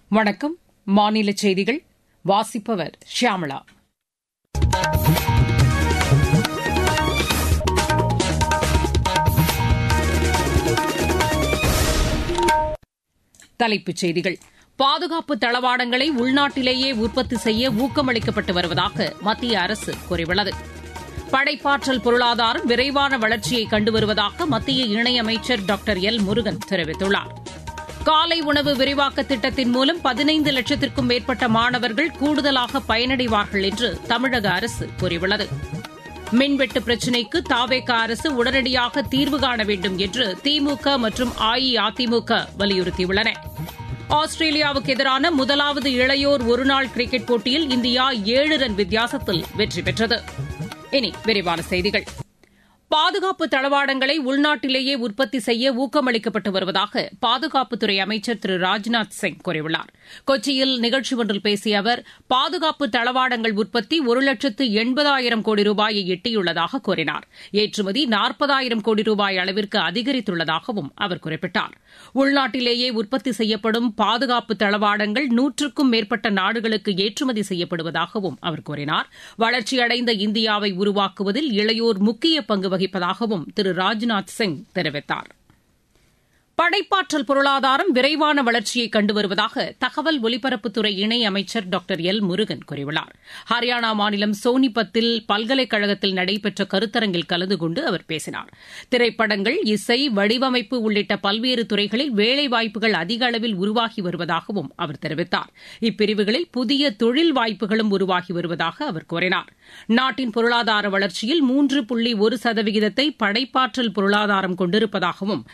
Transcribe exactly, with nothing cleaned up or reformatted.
வணக்கம். மாநில செய்திகள் வாசிப்பவர் ஷியாமளா. தலைப்புச் செய்திகள். பாதுகாப்பு தளவாடங்களை உள்நாட்டிலேயே உற்பத்தி செய்ய ஊக்கமளிக்கப்பட்டு வருவதாக மத்திய அரசு கூறியுள்ளது. படைப்பாற்றல் பொருளாதாரம் விரைவான வளர்ச்சியை கண்டு வருவதாக மத்திய இணையமைச்சர் டாக்டர் எல் முருகன் தெரிவித்துள்ளார். காலை உணவு விரிவாக்க திட்டத்தின் மூலம் பதினைந்து லட்சத்திற்கும் மேற்பட்ட மாணவர்கள் கூடுதலாக பயனடைவார்கள் என்று தமிழக அரசு கூறியுள்ளது. மின்வெட்டு பிரச்சினைக்கு தாவேக அரசு உடனடியாக தீர்வு காண வேண்டும் என்று திமுக மற்றும் அஇஅதிமுக வலியுறுத்தியுள்ளன. ஆஸ்திரேலியாவுக்கு எதிரான முதலாவது இளையோர் ஒருநாள் கிரிக்கெட் போட்டியில் இந்தியா ஏழு ரன் வித்தியாசத்தில் வெற்றி பெற்றது. இனி விரிவான செய்திகள். பாதுகாப்பு தளவாடங்களை உள்நாட்டிலேயே உற்பத்தி செய்ய ஊக்கமளிக்கப்பட்டு வருவதாக பாதுகாப்புத்துறை அமைச்சர் திரு ராஜ்நாத் சிங் கூறியுள்ளார். கொச்சியில் நிகழ்ச்சி ஒன்றில் பேசிய அவர், பாதுகாப்பு தளவாடங்கள் உற்பத்தி ஒரு லட்சத்து எண்பதாயிரம் கோடி ரூபாயை எட்டியுள்ளதாக கூறினார். ஏற்றுமதி நாற்பதாயிரம் கோடி ரூபாய் அளவிற்கு அதிகரித்துள்ளதாகவும் அவர் குறிப்பிட்டார். உள்நாட்டிலேயே உற்பத்தி செய்யப்படும் பாதுகாப்பு தளவாடங்கள் நூற்றுக்கும் மேற்பட்ட நாடுகளுக்கு ஏற்றுமதி செய்யப்படுவதாகவும் அவர் கூறினார். வளர்ச்சியடைந்த இந்தியாவை உருவாக்குவதில் இளையோர் முக்கிய பங்கு வகிப்பதாகவும் திரு ராஜ்நாத் சிங் தெரிவித்தார். படைப்பாற்றல் பொருளாதாரம் விரைவான வளர்ச்சியை கண்டு வருவதாக தகவல் ஒலிபரப்புத்துறை இணையமைச்சர் டாக்டர் எல் முருகன் கூறியுள்ளார். ஹரியானா மாநிலம் சோனிபத்தில் பல்கலைக்கழகத்தில் நடைபெற்ற கருத்தரங்கில் கலந்து கொண்டு அவர் பேசினார். திரைப்படங்கள், இசை, வடிவமைப்பு உள்ளிட்ட பல்வேறு துறைகளில் வேலைவாய்ப்புகள் அதிக அளவில் உருவாகி வருவதாகவும் அவர் தெரிவித்தார். இப்பிரிவுகளில் புதிய தொழில் வாய்ப்புகளும் உருவாகி வருவதாக அவர் கூறினார். நாட்டின் பொருளாதார வளர்ச்சியில் மூன்று புள்ளி ஒரு சதவிகிதத்தை படைப்பாற்றல் பொருளாதாரம் கொண்டிருப்பதாகவும்